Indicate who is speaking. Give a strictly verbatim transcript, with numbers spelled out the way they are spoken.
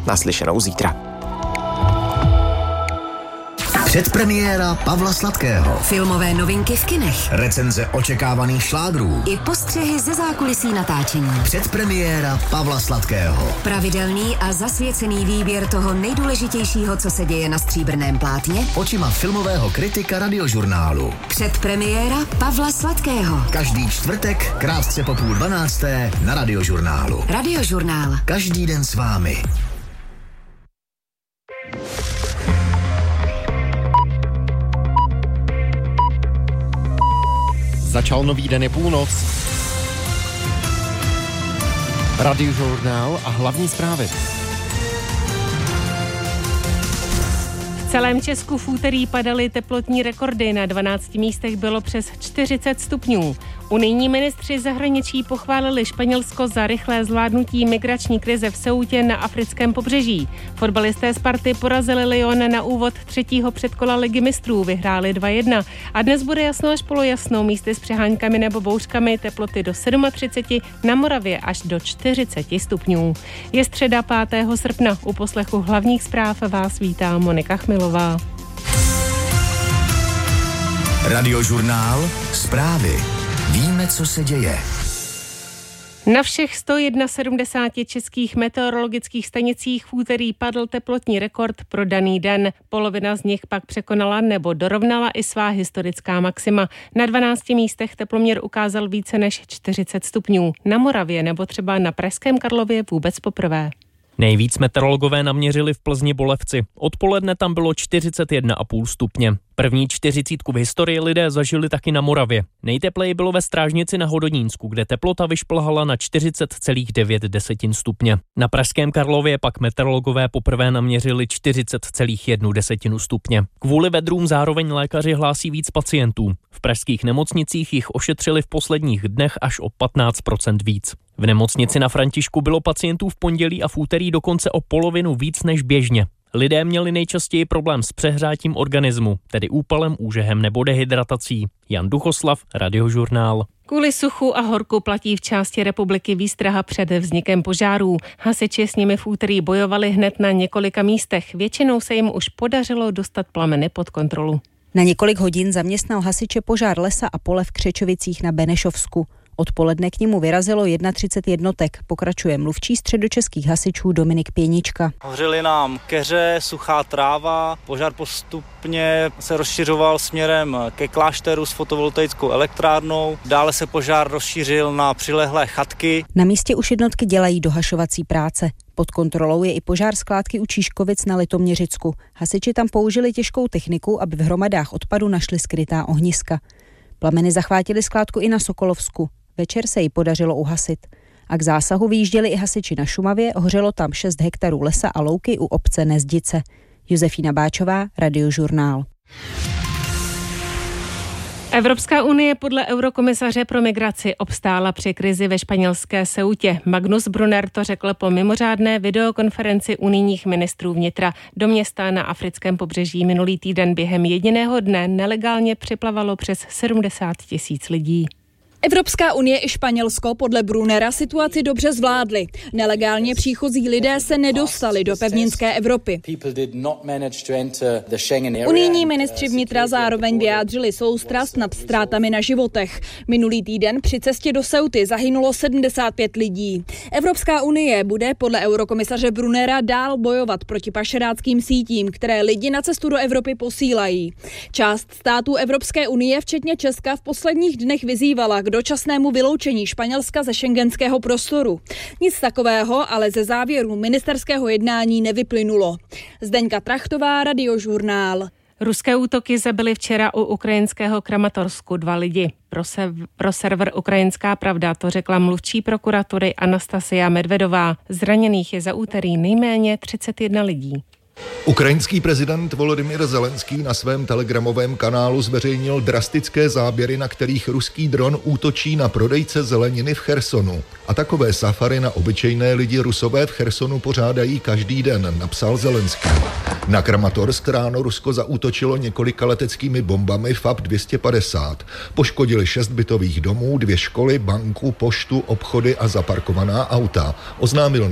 Speaker 1: Naslyšenou zítra.
Speaker 2: Předpremiéra Pavla Sladkého.
Speaker 3: Filmové novinky v kinech.
Speaker 2: Recenze očekávaných šlágrů.
Speaker 3: I postřehy ze zákulisí natáčení.
Speaker 2: Předpremiéra Pavla Sladkého.
Speaker 3: Pravidelný a zasvěcený výběr toho nejdůležitějšího, co se děje na stříbrném plátně.
Speaker 2: Očima filmového kritika Radiožurnálu.
Speaker 3: Předpremiéra Pavla Sladkého.
Speaker 2: Každý čtvrtek, krátce po půl dvanácté na Radiožurnálu.
Speaker 3: Radiožurnál.
Speaker 2: Každý den s vámi.
Speaker 4: Začal nový den, je půlnoc. Radiožurnál a hlavní zprávy.
Speaker 5: V celém Česku v úterý padaly teplotní rekordy, na dvanácti místech bylo přes čtyřicet stupňů. Unijní ministři zahraničí pochválili Španělsko za rychlé zvládnutí migrační krize v Ceutě na africkém pobřeží. Fotbalisté Sparty porazili Lyon na úvod třetího předkola Ligy mistrů, vyhráli dva jedna. A dnes bude jasno až polojasno, místy s přeháňkami nebo bouřkami, teploty do třicet sedm, na Moravě až do čtyřicet stupňů. Je středa pátého srpna, u poslechu hlavních zpráv vás vítá Monika Chmilová.
Speaker 2: Radiožurnál, zprávy. Víme, co se děje.
Speaker 5: Na všech sto sedmdesát jedna českých meteorologických stanicích v úterý padl teplotní rekord pro daný den. Polovina z nich pak překonala nebo dorovnala i svá historická maxima. Na dvanácti místech teploměr ukázal více než čtyřicet stupňů. Na Moravě nebo třeba na Pražském Karlově vůbec poprvé.
Speaker 6: Nejvíc meteorologové naměřili v Plzni Bolevci. Odpoledne tam bylo čtyřicet jedna celá pět stupně. První čtyřicítku v historii lidé zažili taky na Moravě. Nejtepleji bylo ve Strážnici na Hodonínsku, kde teplota vyšplhala na čtyřicet celá devět stupně. Na Pražském Karlově pak meteorologové poprvé naměřili čtyřicet celá jedna stupně. Kvůli vedrům zároveň lékaři hlásí víc pacientů. V pražských nemocnicích jich ošetřili v posledních dnech až o patnáct procent víc. V nemocnici na Františku bylo pacientů v pondělí a v úterý dokonce o polovinu víc než běžně. Lidé měli nejčastěji problém s přehrátím organismu, tedy úpalem, úžehem nebo dehydratací. Jan Duchoslav, Radiožurnál.
Speaker 5: Kvůli suchu a horku platí v části republiky výstraha před vznikem požárů. Hasiči s nimi v úterý bojovali hned na několika místech. Většinou se jim už podařilo dostat plameny pod kontrolu.
Speaker 7: Na několik hodin zaměstnal hasiče požár lesa a pole v Křečovicích na Benešovsku. Odpoledne k němu vyrazilo třicet jedna jednotek, pokračuje mluvčí středočeských hasičů Dominik Pěnička.
Speaker 8: Hořely nám keře, suchá tráva, požár postupně se rozšiřoval směrem ke klášteru s fotovoltaickou elektrárnou, dále se požár rozšířil na přilehlé chatky.
Speaker 7: Na místě už jednotky dělají dohašovací práce. Pod kontrolou je i požár skládky u Číškovic na Litoměřicku. Hasiči tam použili těžkou techniku, aby v hromadách odpadu našli skrytá ohniska. Plameny zachvátily skládku i na Sokolovsku. Večer se jí podařilo uhasit. A k zásahu vyjížděli i hasiči na Šumavě, hořelo tam šest hektarů lesa a louky u obce Nezdice. Josefína Báčová, Radiožurnál.
Speaker 5: Evropská unie podle eurokomisaře pro migraci obstála při krizi ve španělské Ceutě. Magnus Brunner to řekl po mimořádné videokonferenci unijních ministrů vnitra. Do města na africkém pobřeží minulý týden během jediného dne nelegálně připlavalo přes sedmdesát tisíc lidí.
Speaker 9: Evropská unie i Španělsko podle Brunera situaci dobře zvládly. Nelegálně příchozí lidé se nedostali do pevninské Evropy. Unijní ministři vnitra zároveň vyjádřili soustrast nad ztrátami na životech. Minulý týden při cestě do Ceuty zahynulo sedmdesát pět lidí. Evropská unie bude podle eurokomisaře Brunera dál bojovat proti pašeráckým sítím, které lidi na cestu do Evropy posílají. Část států Evropské unie, včetně Česka, v posledních dnech vyzývala k dočasnému vyloučení Španělska ze schengenského prostoru. Nic takového ale ze závěru ministerského jednání nevyplynulo. Zdeňka Trachtová, Radiožurnál.
Speaker 5: Ruské útoky zabily včera u ukrajinského Kramatorsku dva lidi. Pro, se, pro server Ukrajinská pravda to řekla mluvčí prokuratury Anastasia Medvedová. Zraněných je za úterý nejméně třicet jedna lidí.
Speaker 10: Ukrajinský prezident Volodymyr Zelenský na svém telegramovém kanálu zveřejnil drastické záběry, na kterých ruský dron útočí na prodejce zeleniny v Chersonu. A takové safari na obyčejné lidi Rusové v Chersonu pořádají každý den, napsal Zelenský. Na Kramatorsk ráno Rusko zaútočilo několika leteckými bombami F A P dvě stě padesát. Poškodili šest bytových domů, dvě školy, banku, poštu, obchody a zaparkovaná auta, oznámil